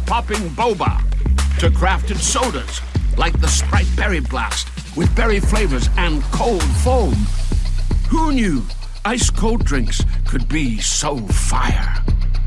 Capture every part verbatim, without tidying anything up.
popping boba to crafted sodas like the Sprite Berry Blast with berry flavors and cold foam. Who knew ice-cold drinks could be so fire?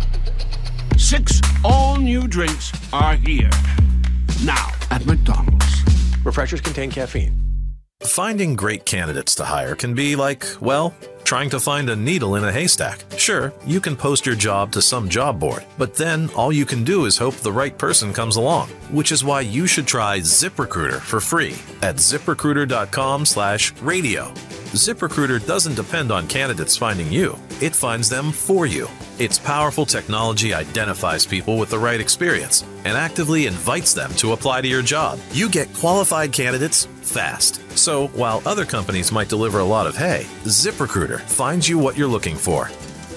Six all-new drinks are here. Now at McDonald's. Refreshers contain caffeine. Finding great candidates to hire can be like, well, trying to find a needle in a haystack. Sure, you can post your job to some job board, but then all you can do is hope the right person comes along, which is why you should try ZipRecruiter for free at ZipRecruiter.com slash radio. ZipRecruiter doesn't depend on candidates finding you. It finds them for you. Its powerful technology identifies people with the right experience and actively invites them to apply to your job. You get qualified candidates fast. So while other companies might deliver a lot of hay, ZipRecruiter finds you what you're looking for.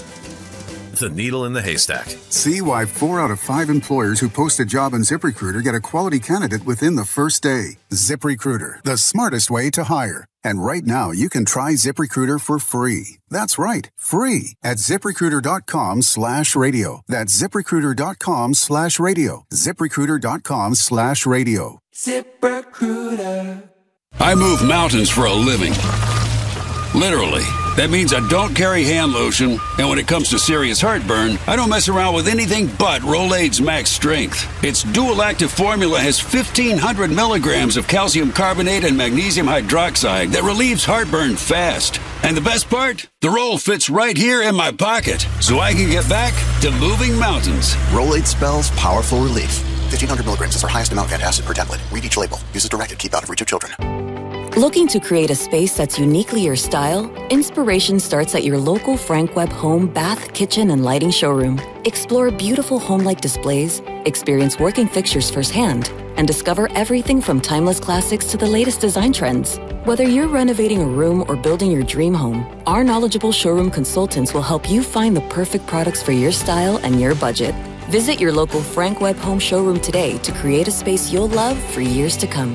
The needle in the haystack. See why four out of five employers who post a job on ZipRecruiter get a quality candidate within the first day. ZipRecruiter, the smartest way to hire. And right now, you can try ZipRecruiter for free. That's right, free at ZipRecruiter.com slash radio. That's ZipRecruiter.com slash radio. ZipRecruiter.com slash radio. ZipRecruiter. I move mountains for a living. Literally. That means I don't carry hand lotion, and when it comes to serious heartburn, I don't mess around with anything but Rolaids Max Strength. Its dual-active formula has fifteen hundred milligrams of calcium carbonate and magnesium hydroxide that relieves heartburn fast. And the best part? The roll fits right here in my pocket, so I can get back to moving mountains. Rolaids spells powerful relief. fifteen hundred milligrams is our highest amount of antacid per tablet. Read each label. Use as directed. Keep out of reach of children. Looking to create a space that's uniquely your style? Inspiration starts at your local Frank Webb home, bath, kitchen, and lighting showroom. Explore beautiful home-like displays, experience working fixtures firsthand, and discover everything from timeless classics to the latest design trends. Whether you're renovating a room or building your dream home, our knowledgeable showroom consultants will help you find the perfect products for your style and your budget. Visit your local Frank Webb home showroom today to create a space you'll love for years to come.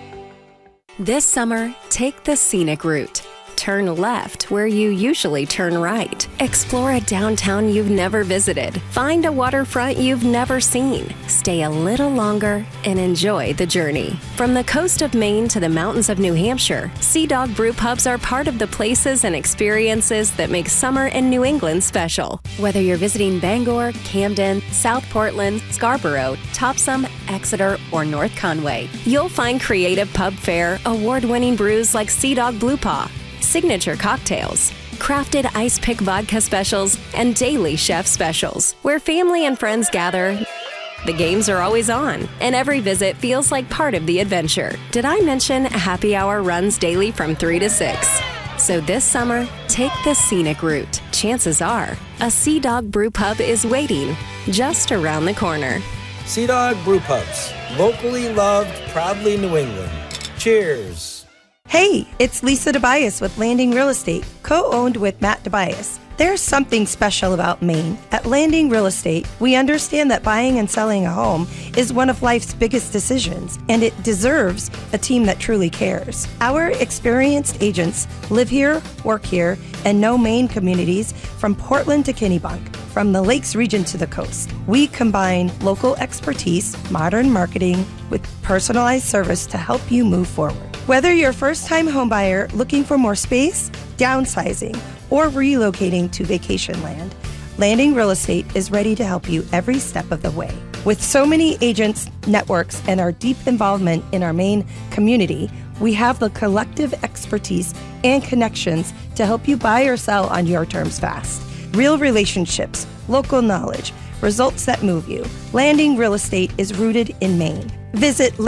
This summer, take the scenic route. Turn left where you usually turn right. Explore a downtown you've never visited. Find a waterfront you've never seen. Stay a little longer and enjoy the journey. From the coast of Maine to the mountains of New Hampshire, Sea Dog Brew Pubs are part of the places and experiences that make summer in New England special. Whether you're visiting Bangor, Camden, South Portland, Scarborough, Topsom, Exeter, or North Conway, you'll find creative pub fare, award-winning brews like Sea Dog Blue Paw, signature cocktails, crafted ice pick vodka specials, and daily chef specials. Where family and friends gather, the games are always on, and every visit feels like part of the adventure. Did I mention happy hour runs daily from three to six? So this summer, take the scenic route. Chances are, a Sea Dog Brew Pub is waiting just around the corner. Sea Dog Brew Pubs, locally loved, proudly New England. Cheers. Hey, it's Lisa DeBias with Landing Real Estate, co-owned with Matt DeBias. There's something special about Maine. At Landing Real Estate, we understand that buying and selling a home is one of life's biggest decisions, and it deserves a team that truly cares. Our experienced agents live here, work here, and know Maine communities from Portland to Kennebunk, from the Lakes region to the coast. We combine local expertise, modern marketing, with personalized service to help you move forward. Whether you're a first-time homebuyer looking for more space, downsizing, or relocating to vacation land, Landing Real Estate is ready to help you every step of the way. With so many agents, networks, and our deep involvement in our Maine community, we have the collective expertise and connections to help you buy or sell on your terms fast. Real relationships, local knowledge, results that move you. Landing Real Estate is rooted in Maine. Visit